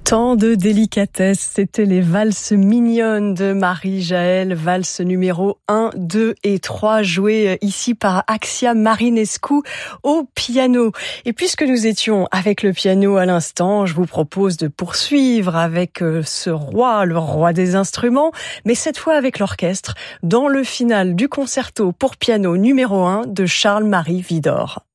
Tant de délicatesse, c'était les valses mignonnes de Marie-Jaëlle, valse numéro 1, 2 et 3, jouées ici par Axia Marinescu au piano. Et puisque nous étions avec le piano à l'instant, je vous propose de poursuivre avec ce roi, le roi des instruments, mais cette fois avec l'orchestre, dans le final du concerto pour piano numéro 1 de Charles-Marie Widor.